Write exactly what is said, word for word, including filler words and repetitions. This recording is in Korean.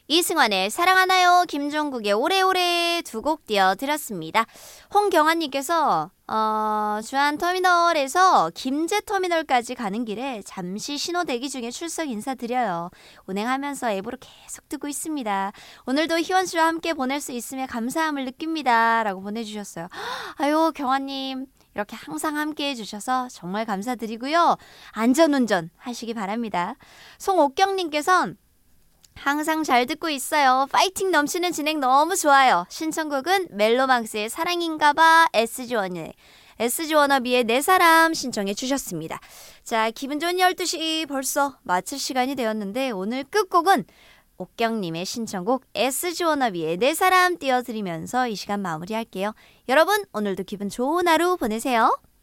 이승환의 사랑하나요, 김종국의 오래오래 두 곡 띄워드렸습니다. 홍경환님께서 어, 주안터미널에서 김제터미널까지 가는 길에 잠시 신호 대기 중에 출석 인사드려요. 운행하면서 앱으로 계속 듣고 있습니다. 오늘도 희원씨와 함께 보낼 수 있음에 감사함을 느낍니다. 라고 보내주셨어요. 아유, 경환님 이렇게 항상 함께 해주셔서 정말 감사드리고요. 안전운전 하시기 바랍니다. 송옥경님께서는 항상 잘 듣고 있어요. 파이팅 넘치는 진행 너무 좋아요. 신청곡은 멜로망스의 사랑인가봐, 에스지원의 에스지워너비의 내 사람 신청해 주셨습니다. 자, 기분 좋은 열두 시 벌써 마칠 시간이 되었는데 오늘 끝곡은 옥경님의 신청곡 에스지워너비의 내 사람 띄워드리면서 이 시간 마무리할게요. 여러분 오늘도 기분 좋은 하루 보내세요.